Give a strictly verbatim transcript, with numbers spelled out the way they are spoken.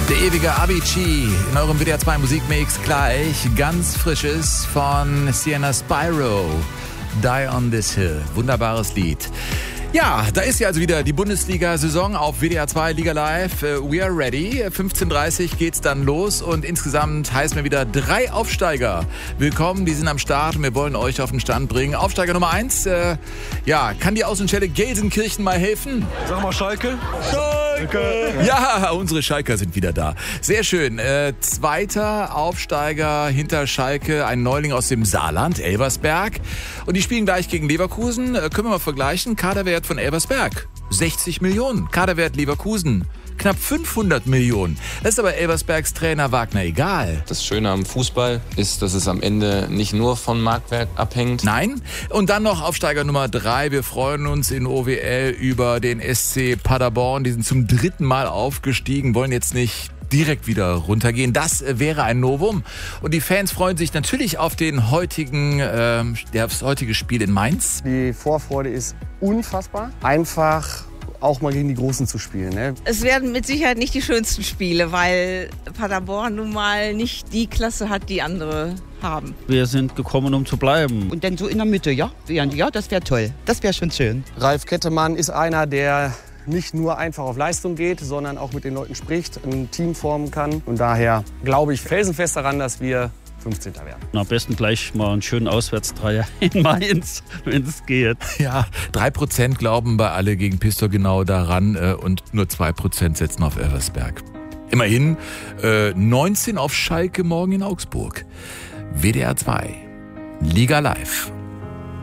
Der ewige Avicii in eurem W D R zwei Musikmix gleich ganz frisches von Sienna Spyro. Die on this hill. Wunderbares Lied. Ja, da ist ja also wieder die Bundesliga-Saison auf W D R zwei Liga Live. We are ready. fünfzehn Uhr dreißig geht's dann los und insgesamt heißen wir wieder drei Aufsteiger. Willkommen, die sind am Start und wir wollen euch auf den Stand bringen. Aufsteiger Nummer eins, äh, ja, kann die Außenstelle Gelsenkirchen mal helfen? Sag mal Schalke. Schalke! Ja, unsere Schalker sind wieder da. Sehr schön. Äh, zweiter Aufsteiger hinter Schalke, ein Neuling aus dem Saarland, Elversberg. Und die spielen gleich gegen Leverkusen. Äh, können wir mal vergleichen. Kaderwert von Elversberg, sechzig Millionen. Kaderwert Leverkusen, knapp fünfhundert Millionen. Das ist aber Elversbergs Trainer Wagner egal. Das Schöne am Fußball ist, dass es am Ende nicht nur von Marktwert abhängt. Nein. Und dann noch Aufsteiger Nummer drei. Wir freuen uns in O W L über den S C Paderborn. Die sind zum dritten Mal aufgestiegen, wollen jetzt nicht direkt wieder runtergehen. Das wäre ein Novum. Und die Fans freuen sich natürlich auf den heutigen, äh, das heutige Spiel in Mainz. Die Vorfreude ist unfassbar. Einfach auch mal gegen die Großen zu spielen. Ne? Es werden mit Sicherheit nicht die schönsten Spiele, weil Paderborn nun mal nicht die Klasse hat, die andere haben. Wir sind gekommen, um zu bleiben. Und dann so in der Mitte, ja? Ja, das wäre toll. Das wäre schon schön. Ralf Kettemann ist einer, der nicht nur einfach auf Leistung geht, sondern auch mit den Leuten spricht, ein Team formen kann. Und daher glaube ich felsenfest daran, dass wir fünfzehnter werden. Am besten gleich mal einen schönen Auswärtsdreier in Mainz, wenn es geht. Ja, drei Prozent glauben bei alle gegen Pistor genau daran äh, und nur zwei Prozent setzen auf Elversberg. Immerhin äh, neunzehn auf Schalke morgen in Augsburg. W D R zwei, Liga Live.